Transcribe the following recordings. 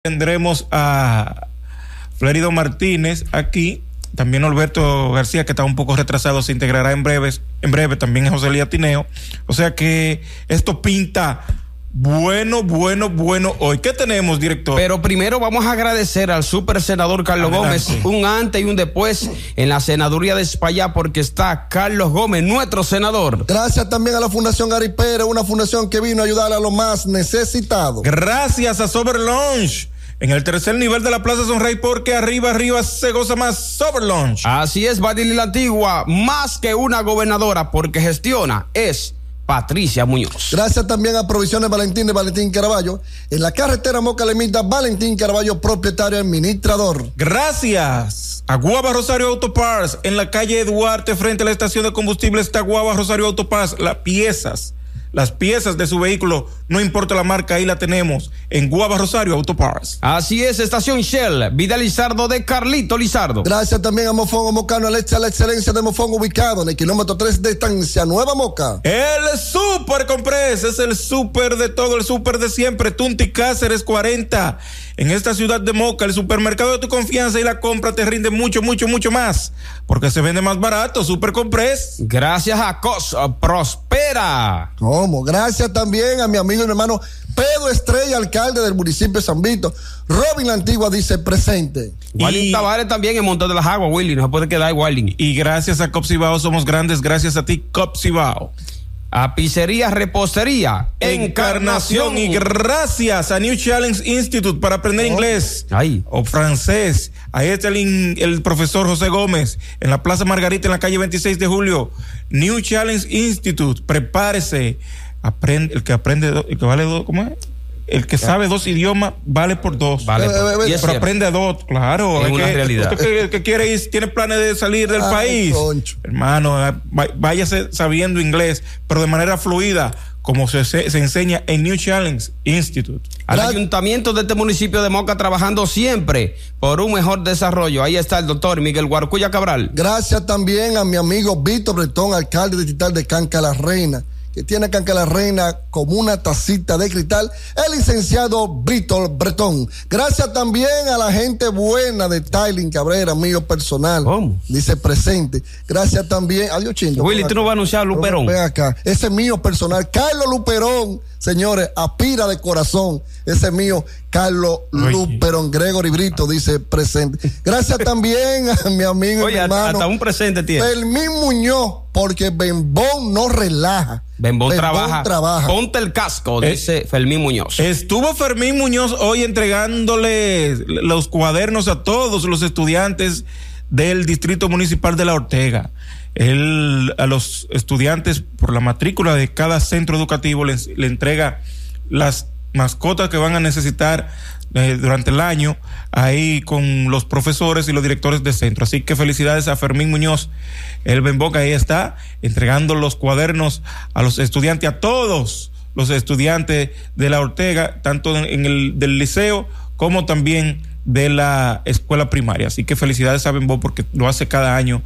Tendremos a Florido Martínez aquí, también Alberto García, que está un poco retrasado, se integrará en breve también José Elías Tineo. O sea que esto pinta bueno hoy. ¿Qué tenemos, director? Pero primero vamos a agradecer al super senador Carlos Gómez, un antes y un después en la senaduría de Espaillá, porque está Carlos Gómez, nuestro senador. Gracias también a la Fundación Gary Pérez, una fundación que vino a ayudar a los más necesitados. Gracias a Sober Lounge, en el tercer nivel de la Plaza Sonrey, porque arriba se goza más. Sober Lounge. Así es, Badili la Antigua, más que una gobernadora, porque gestiona, es Patricia Muñoz. Gracias también a Provisiones Valentín de Valentín Caraballo, en la carretera Moca Lemita, Valentín Caraballo, propietario administrador. Gracias a Guava Rosario Auto Parts, en la calle Duarte, frente a la estación de combustible, está Guava Rosario Auto Parts. Las piezas de su vehículo, no importa la marca, ahí la tenemos en Guava Rosario Auto Parts. Así es, estación Shell, Vida Lizardo de Carlito Lizardo. Gracias también a Mofongo Mocano, la excelencia de Mofongo, ubicado en el kilómetro 3 de Estancia Nueva Moca. El Super Compress es el super de todo, el super de siempre. Tunti Cáceres 40. En esta ciudad de Moca, el supermercado de tu confianza, y la compra te rinde mucho más, porque se vende más barato. Super Compress. Gracias a COS Prospera. ¿Cómo? Gracias también a mi amigo y mi hermano Pedro Estrella, alcalde del municipio de San Vito. Robin la Antigua dice presente. Walling Tavares también en Monte de las Aguas, Willy, no se puede quedar Walling. Y gracias a Copsibao somos grandes, gracias a ti, Copsibao. A Pizzería Repostería Encarnación, y gracias a New Challenge Institute para aprender inglés o francés. Ahí está el profesor José Gómez en la Plaza Margarita, en la calle 26 de julio. New Challenge Institute, prepárese. Aprende, el que vale dos, ¿cómo es? El que sabe dos idiomas vale por dos. Pero aprende dos, claro. Es una realidad. El que quiere ir, tiene planes de salir del país. Concho. Hermano, váyase sabiendo inglés, pero de manera fluida, como se enseña en New Challenge Institute. Al ayuntamiento de este municipio de Moca, trabajando siempre por un mejor desarrollo. Ahí está el doctor Miguel Guarcuya Cabral. Gracias también a mi amigo Víctor Bretón, alcalde distrital de Canca la Reina, que tiene Canca la Reina como una tacita de cristal, el licenciado Víctor Bretón. Gracias también a la gente buena de Tailin Cabrera, mío personal. ¿Cómo? Dice presente. Gracias también. Adiós, Chindo. Willy, tú no vas a anunciar a Luperón. Ven acá. Ese es mío personal. Carlos Luperón, señores, aspira de corazón. Ese es mío, Carlos Luperón. Gregory Brito dice presente. Gracias también a mi amigo y mi hermano. Hasta un presente tiene. Fermín Muñoz, porque Bembón no relaja. Bembón trabaja. Ponte el casco, dice Fermín Muñoz. Estuvo Fermín Muñoz hoy entregándole los cuadernos a todos los estudiantes del Distrito Municipal de La Ortega. Él a los estudiantes por la matrícula de cada centro educativo le entrega las mascotas que van a necesitar durante el año, ahí con los profesores y los directores de centro. Así que felicidades a Fermín Muñoz, el Bemboca, ahí está, entregando los cuadernos a los estudiantes, a todos los estudiantes de La Ortega, tanto en el del liceo como también de la escuela primaria. Así que felicidades a Bembo, porque lo hace cada año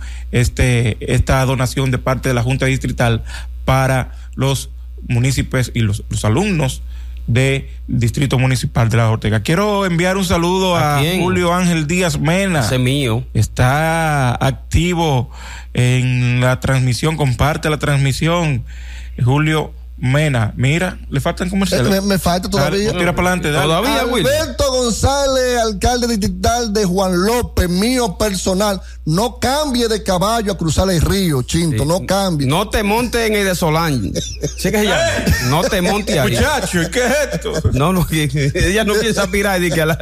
esta donación de parte de la Junta Distrital para los municipios y los alumnos del Distrito Municipal de La Ortega. Quiero enviar un saludo a Julio Ángel Díaz Mena. Ese mío. Está activo en la transmisión, comparte la transmisión. Julio Mena, mira, le faltan comerciales. Me falta todavía. Dale, tira para adelante. Todavía, Will. Alberto González, alcalde distrital de Juan López, mío personal. No cambie de caballo a cruzar el río, Chinto, sí. No cambie. No te montes en el de Solán. ¿Sí que se llama? No te montes ahí. Muchacho, ¿qué es esto? No, ella no piensa aspirar.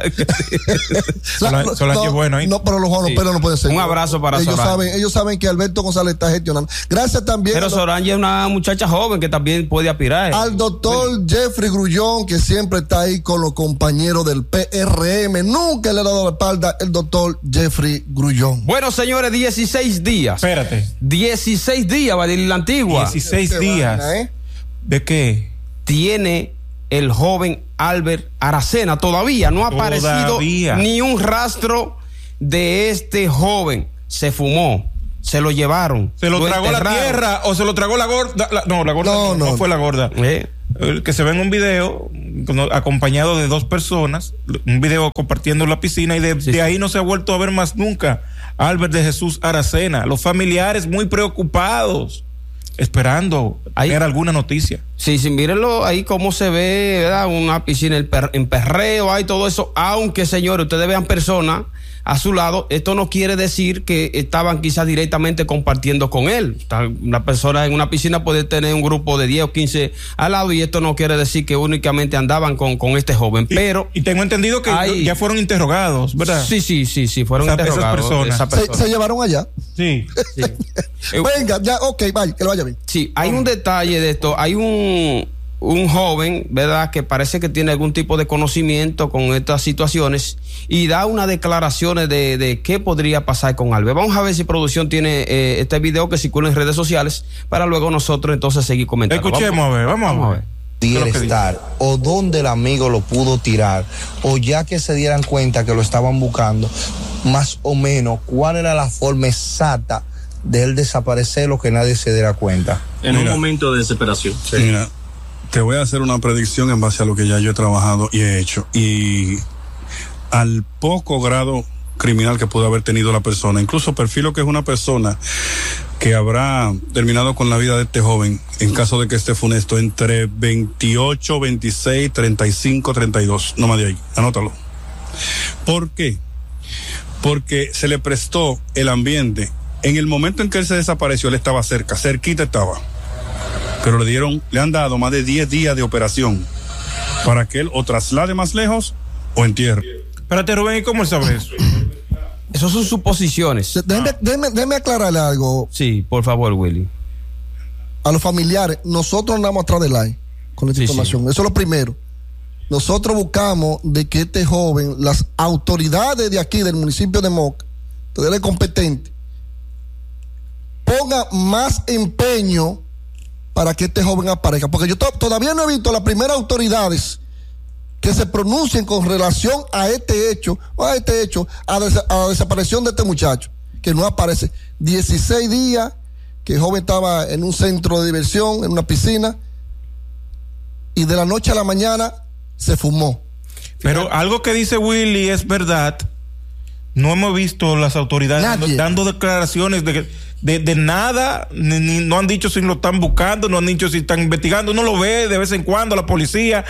Solán es bueno ahí. No, pero los jóvenes no pueden ser. Un abrazo para Solán. Ellos saben que Alberto González está gestionando. Gracias también. Pero Solán es una muchacha joven que también puede aspirar. Al doctor Jeffrey Grullón, que siempre está ahí con los compañeros del PRM. Nunca le ha dado la espalda el doctor Jeffrey Grullón. Bueno, señores, 16 días. Espérate. 16 días, Badil la Antigua. 16 días. ¿De qué? Tiene el joven Albert Aracena. Todavía no ha aparecido ni un rastro de este joven. Se fumó. Se lo llevaron. ¿Se lo tragó la tierra o se lo tragó la gorda? No, la gorda no fue la gorda. que se ve en un video acompañado de 2 personas, un video compartiendo la piscina, y de ahí no se ha vuelto a ver más nunca Albert de Jesús Aracena. Los familiares muy preocupados, esperando ver alguna noticia. Sí, mírenlo ahí cómo se ve, ¿verdad? Una piscina en perreo, hay todo eso. Aunque, señores, ustedes vean personas a su lado, esto no quiere decir que estaban quizás directamente compartiendo con él. Una persona en una piscina puede tener un grupo de 10 o 15 al lado, y esto no quiere decir que únicamente andaban con este joven. Pero y tengo entendido que ya fueron interrogados, ¿verdad? Sí, fueron interrogados. Esas personas. ¿Se llevaron allá? Sí. Venga, ya, ok, vaya, que lo vaya bien. Sí, hay un detalle de esto. Hay un joven, ¿verdad?, que parece que tiene algún tipo de conocimiento con estas situaciones y da unas declaraciones de qué podría pasar con Albert. Vamos a ver si producción tiene este video que circula en redes sociales para luego nosotros entonces seguir comentando. Escuchemos, vamos a ver. Pudiera estar, o dónde el amigo lo pudo tirar, o ya que se dieran cuenta que lo estaban buscando, más o menos cuál era la forma exacta de él desaparecer, lo que nadie se diera cuenta. En un momento de desesperación. Sí. Mira, te voy a hacer una predicción en base a lo que ya yo he trabajado y he hecho, y al poco grado criminal que pudo haber tenido la persona, incluso perfilo que es una persona que habrá terminado con la vida de este joven, en caso de que esté funesto, entre 28, 26, 35, 32, no más de ahí, anótalo. ¿Por qué? Porque se le prestó el ambiente. En el momento en que él se desapareció, él estaba cerquita estaba, pero le han dado más de 10 días de operación para que él o traslade más lejos o entierre. Espérate, Rubén, ¿y cómo él sabe eso? Esas son suposiciones. Déjeme aclararle algo. Sí, por favor, Willy. A los familiares, nosotros andamos atrás del live con esta información. Sí. Eso es lo primero. Nosotros buscamos de que este joven, las autoridades de aquí, del municipio de Moca, de competente, ponga más empeño para que este joven aparezca. Porque yo todavía no he visto las primeras autoridades que se pronuncien con relación a este hecho, a la desaparición de este muchacho, que no aparece. 16 días que el joven estaba en un centro de diversión, en una piscina, y de la noche a la mañana se fumó. Pero algo que dice Willy es verdad. No hemos visto las autoridades dando declaraciones de nada, no han dicho si lo están buscando, no han dicho si están investigando, uno lo ve de vez en cuando la policía,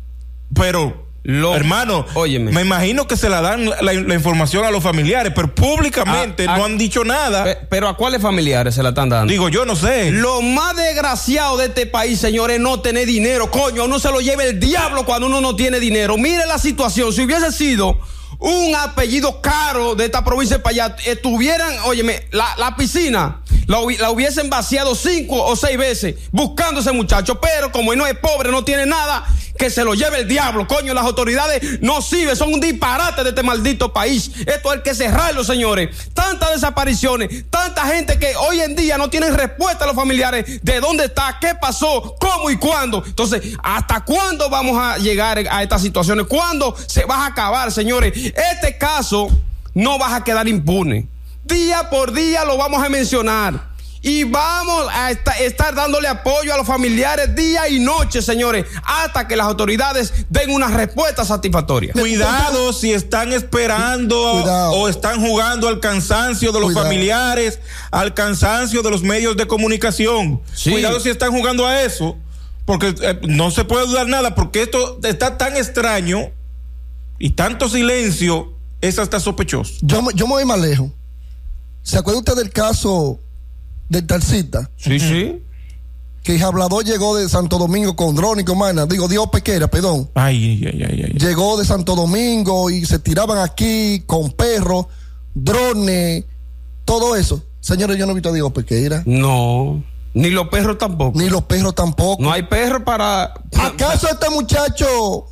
pero hermano, óyeme, me imagino que se la dan la información a los familiares, pero públicamente no han dicho nada. Pero ¿a cuáles familiares se la están dando? Digo, yo no sé. Lo más desgraciado de este país, señores, es no tener dinero. Coño, a uno se lo lleva el diablo cuando uno no tiene dinero. Mire la situación, si hubiese sido un apellido caro de esta provincia para allá, estuvieran, óyeme, la piscina la hubiesen vaciado 5 o 6 veces buscando a ese muchacho, pero como él no es pobre, no tiene nada, que se lo lleve el diablo. Coño, las autoridades no sirven, son un disparate de este maldito país. Esto hay que cerrarlo, señores. Tantas desapariciones, tanta gente que hoy en día no tienen respuesta a los familiares de dónde está, qué pasó, cómo y cuándo. Entonces, ¿hasta cuándo vamos a llegar a estas situaciones? ¿Cuándo se va a acabar, señores? Este caso no va a quedar impune. Día por día lo vamos a mencionar. Y vamos a estar dándole apoyo a los familiares día y noche, señores, hasta que las autoridades den una respuesta satisfactoria. Cuidado si están esperando o están jugando al cansancio de los familiares, al cansancio de los medios de comunicación. Sí. Cuidado si están jugando a eso, porque no se puede dudar nada, porque esto está tan extraño y tanto silencio, es hasta sospechoso. Yo me voy más lejos. ¿Se acuerda usted del caso del taxista? Sí, sí. Que el hablador llegó de Santo Domingo con dron y con mana. Dios Pequera, perdón. Ay. Llegó de Santo Domingo y se tiraban aquí con perros, drones, todo eso. Señores, yo no he visto a Dios Pequera. No. Ni los perros tampoco. Ni los perros tampoco. No hay perros para... ¿Acaso este muchacho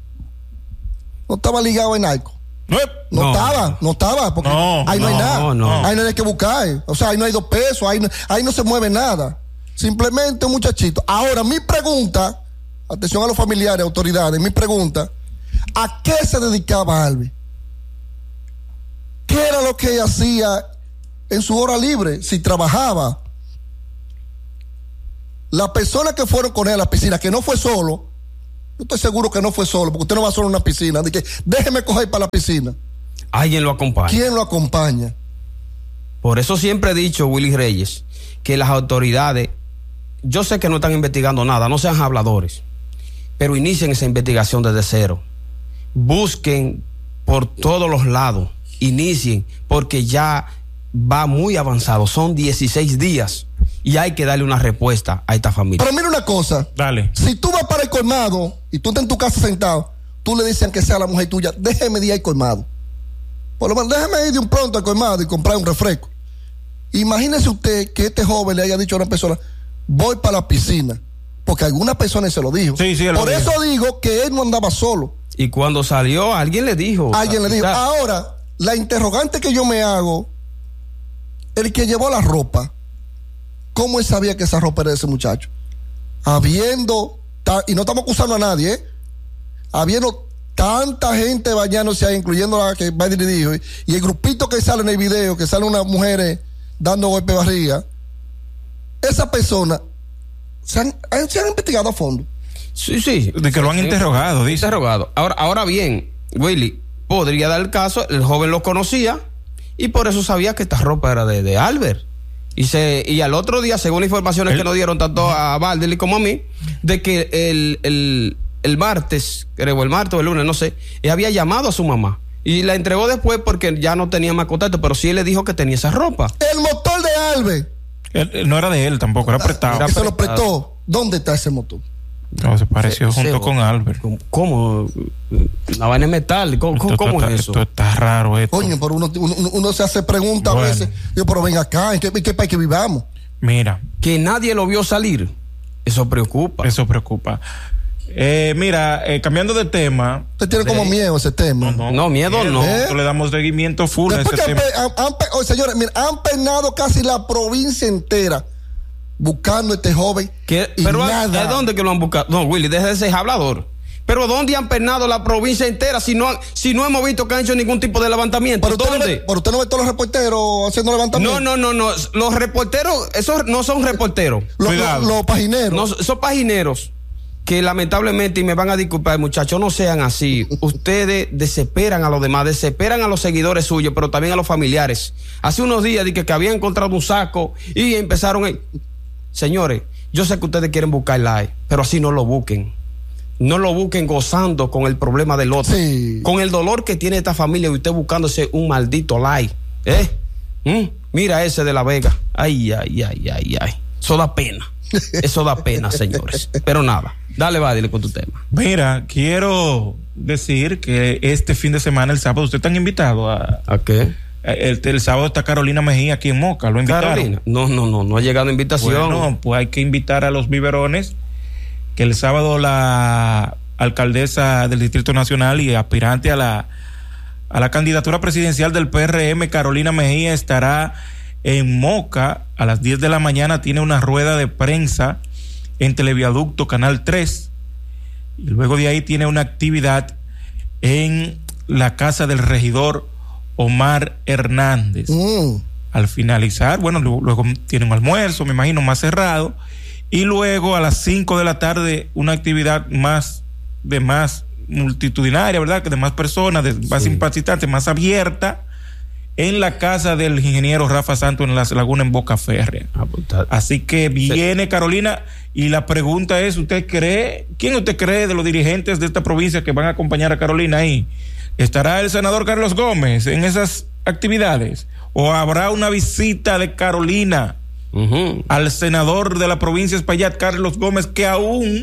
no estaba ligado en narco? No estaba, porque ahí no hay nada. Ahí no hay que buscar. O sea, ahí no hay 2 pesos, ahí no se mueve nada. Simplemente un muchachito. Ahora, mi pregunta, atención a los familiares, autoridades, mi pregunta, ¿a qué se dedicaba Albert? ¿Qué era lo que hacía en su hora libre? Si trabajaba. las personas que fueron con él a la piscina, que no fue solo, yo estoy seguro que no fue solo, porque usted no va solo a una piscina, de que déjeme coger para la piscina. Alguien lo acompaña. ¿Quién lo acompaña? Por eso siempre he dicho, Willy Reyes, que las autoridades, yo sé que no están investigando nada, no sean habladores, pero inicien esa investigación desde cero. Busquen por todos los lados, inicien, porque ya va muy avanzado, son 16 días y hay que darle una respuesta a esta familia. Pero mira una cosa, Dale. si tú vas para el colmado y tú estás en tu casa sentado, tú le dices que sea la mujer tuya, déjeme de ir al colmado. Por lo menos déjeme ir de un pronto al colmado y comprar un refresco. Imagínese usted que este joven le haya dicho a una persona, voy para la piscina, porque alguna persona se lo dijo. Sí, él Por lo eso dijo. digo que él no andaba solo. Y cuando salió, alguien le dijo. Alguien le dijo. Ahora, la interrogante que yo me hago, el que llevó la ropa, ¿cómo él sabía que esa ropa era de ese muchacho? Y no estamos acusando a nadie, habiendo tanta gente bañándose ahí, incluyendo la que va dirigido, y el grupito que sale en el video, que salen unas mujeres dando golpe de barriga, esa persona se han investigado a fondo. Sí. De que lo han interrogado, dice. Interrogado. Ahora bien, Willy, podría dar el caso, el joven lo conocía y por eso sabía que esta ropa era de Albert. Y al otro día, según informaciones que nos dieron tanto a Valdelli como a mí, de que el martes, creo, el martes o el lunes, no sé, él había llamado a su mamá y la entregó después porque ya no tenía más contacto, pero sí él le dijo que tenía esa ropa. El motor de Albert. No era de él tampoco, era prestado. Que se lo prestó. ¿Dónde está ese motor? No, se pareció junto con Albert. ¿Cómo? La vaina de metal. ¿Cómo es eso? Esto está raro esto. Coño, pero uno se hace preguntas Bueno. a veces. Yo, pero ven acá, ¿en qué país que vivamos? Mira, Que nadie lo vio salir. Eso preocupa. eso preocupa. Mira, cambiando de tema. Usted tiene como miedo a ese tema. No, miedo no. Nosotros le damos seguimiento full a Después ese que tema. señores, mira, han peinado casi la provincia entera buscando a este joven. Y Pero nada. ¿a dónde que lo han buscado? No, Willy, deja de ser hablador. Pero ¿dónde han pernado la provincia entera si no hemos visto que han hecho ningún tipo de levantamiento? Pero ¿Dónde? usted no ve todos los reporteros haciendo levantamiento. No. Los reporteros, esos no son reporteros. Los pagineros. No, son pagineros que lamentablemente, y me van a disculpar, muchachos, no sean así. Ustedes desesperan a los demás, desesperan a los seguidores suyos, pero también a los familiares. Hace unos días dije que habían encontrado un saco y empezaron. Señores, yo sé que ustedes quieren buscar like, pero así no lo busquen. No lo busquen gozando con el problema del otro. Sí. Con el dolor que tiene esta familia y usted buscándose un maldito like. Mira ese de La Vega. Ay. Eso da pena. Eso da pena, señores. Pero nada, dale, va, dile con tu tema. Mira, quiero decir que este fin de semana, el sábado, ustedes están invitados ¿A qué? El sábado está Carolina Mejía aquí en Moca, ¿lo invitaron? Carolina. No ha llegado invitación. Bueno, pues hay que invitar a los biberones, que el sábado la alcaldesa del Distrito Nacional y aspirante a la candidatura presidencial del PRM, Carolina Mejía, estará en Moca a las 10 de la mañana. Tiene una rueda de prensa en Televiaducto Canal 3 y luego de ahí tiene una actividad en la casa del regidor Omar Hernández. Al finalizar, bueno, luego tiene un almuerzo, me imagino, más cerrado, y luego a las 5 de la tarde una actividad más multitudinaria, ¿verdad? Que de más personas, de más simpatizantes, más abierta, en la casa del ingeniero Rafa Santos en Las Lagunas, en Boca Férrea. Así que viene Carolina, y la pregunta es, ¿quién usted cree de los dirigentes de esta provincia que van a acompañar a Carolina ahí? ¿Estará el senador Carlos Gómez en esas actividades? ¿O habrá una visita de Carolina al senador de la provincia de Espaillat, Carlos Gómez, que aún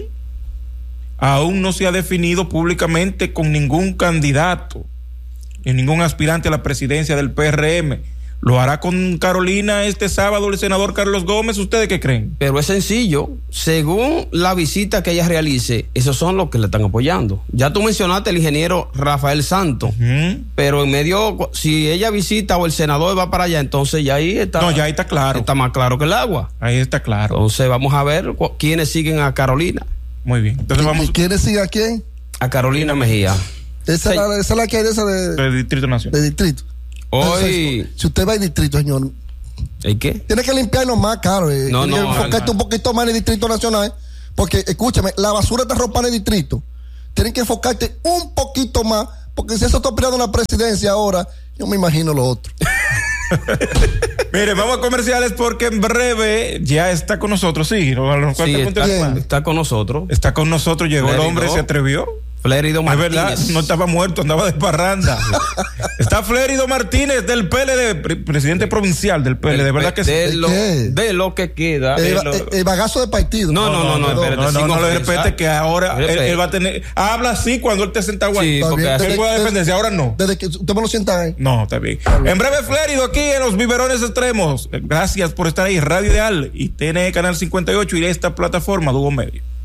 no se ha definido públicamente con ningún candidato ni ningún aspirante a la presidencia del PRM? ¿Lo hará con Carolina este sábado el senador Carlos Gómez? ¿Ustedes qué creen? Pero es sencillo. Según la visita que ella realice, esos son los que le están apoyando. Ya tú mencionaste el ingeniero Rafael Santos, pero en medio, si ella visita o el senador va para allá, entonces ya ahí está. No, ya ahí está claro. Está más claro que el agua. Ahí está claro. Entonces vamos a ver quiénes siguen a Carolina. Muy bien. Entonces vamos. ¿Y quiénes siguen a quién? A Carolina Mejía. Esa es la que hay de esa Del Distrito Nacional. de distrito. Hoy. Si usted va al distrito, señor, ¿El qué? Tienes que limpiarnos más, caro. No, Tienes que enfocarte un poquito más en el Distrito Nacional. Porque, escúchame, la basura está ropa en el distrito. Tienen que enfocarte un poquito más. Porque si eso está operando la presidencia ahora, yo me imagino lo otro. Mire, vamos a comerciales porque en breve ya está con nosotros. Sí, está con nosotros. Está con nosotros, llegó el hombre, se atrevió. Flérido Martínez. Es verdad, no estaba muerto, andaba de parranda. Está Flérido Martínez del PLD, presidente provincial del PLD, de verdad que sí. De lo que queda. El bagazo de partido. No, le respete que ahora él va a tener. Habla así cuando él te senta guay. Sí, porque él puede defenderse, ahora no. Desde que usted me lo sienta ahí. No, está bien. En breve, Flérido, aquí en los Biberones Extremos. Gracias por estar ahí. Radio Ideal y TNE Canal 58 y esta plataforma Dúo Medio.